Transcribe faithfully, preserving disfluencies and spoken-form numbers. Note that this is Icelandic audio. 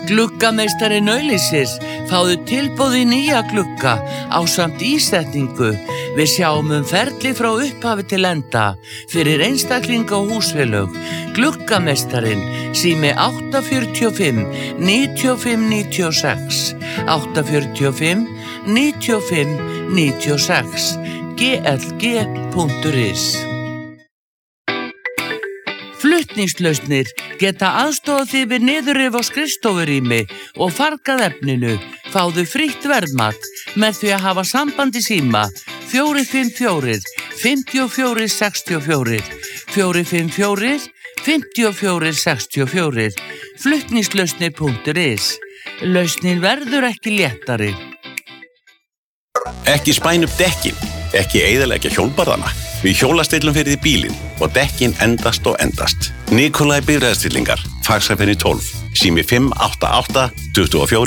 Gluggameistari Nauðlýsis, fáðu tilboð í nýja glugga ásamt ísetningu. Við sjáum um ferli frá upphafi til enda fyrir einstaklinga og húsfélög. Gluggameistarinn, sími átta fjögur fimm níu fimm níu sex, átta fjögur fimm níu fimm níu sex, g l g punktur is. Flutningslausnir geta aðstofað þig við niðurrif á skrifstofurými og fargað efninu. Fáðu frítt verðmat með því að hafa samband í síma fjögur fimm fjögur fimm fjögur sex fjögur, fjögur fimm fjögur fimm fjögur sex fjögur, flutningslausnir punktur is. Lausnin verður ekki léttari. Ekki spæna upp dekkin, ekki eyðileggja hjólbarðana. Við hjólastillum fyrir því bílinn og dekkin endast og endast. Nikolai bifreiðastillingar, Faxafeni tólf, sími fimm átta átta tvö fjögur